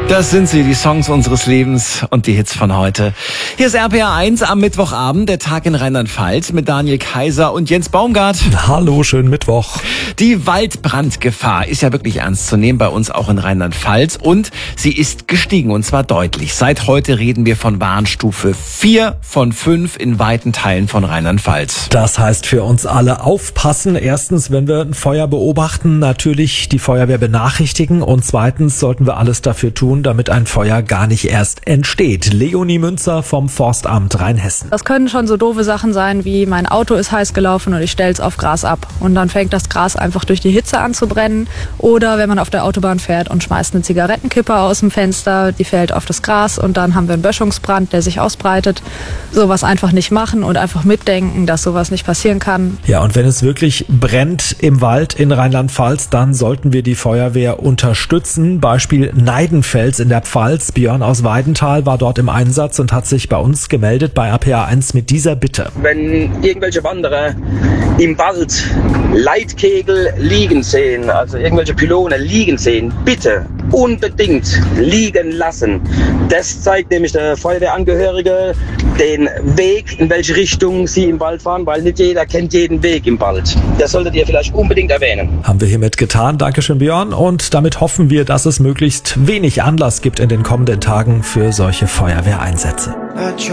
Das sind sie, die Songs unseres Lebens und die Hits von heute. Hier ist RPA 1 am Mittwochabend, der Tag in Rheinland-Pfalz mit Daniel Kaiser und Jens Baumgart. Hallo, schönen Mittwoch. Die Waldbrandgefahr ist ja wirklich ernst zu nehmen, bei uns auch in Rheinland-Pfalz. Und sie ist gestiegen, und zwar deutlich. Seit heute reden wir von Warnstufe 4 von 5 in weiten Teilen von Rheinland-Pfalz. Das heißt für uns alle aufpassen. Erstens, wenn wir ein Feuer beobachten, natürlich die Feuerwehr benachrichtigen. Und zweitens sollten wir alles dafür tun, damit ein Feuer gar nicht erst entsteht. Leonie Münzer vom Forstamt Rheinhessen. Das können schon so doofe Sachen sein, wie mein Auto ist heiß gelaufen und ich stelle es auf Gras ab. Und dann fängt das Gras einfach durch die Hitze an zu brennen. Oder wenn man auf der Autobahn fährt und schmeißt eine Zigarettenkippe aus dem Fenster, die fällt auf das Gras und dann haben wir einen Böschungsbrand, der sich ausbreitet. Sowas einfach nicht machen und einfach mitdenken, dass sowas nicht passieren kann. Ja, und wenn es wirklich brennt im Wald in Rheinland-Pfalz, dann sollten wir die Feuerwehr unterstützen. Beispiel Neidenfels in der Pfalz. Björn aus Weidenthal war dort im Einsatz und hat sich bei uns gemeldet bei RPA 1 mit dieser Bitte. Wenn irgendwelche Wanderer im Wald Leitkegel liegen sehen, also irgendwelche Pylone liegen sehen, bitte unbedingt liegen lassen. Das zeigt nämlich der Feuerwehrangehörige den Weg, in welche Richtung sie im Wald fahren, weil nicht jeder kennt jeden Weg im Wald. Das solltet ihr vielleicht unbedingt erwähnen. Haben wir hiermit getan. Dankeschön, Björn. Und damit hoffen wir, dass es möglichst wenig Anlass gibt in den kommenden Tagen für solche Feuerwehreinsätze.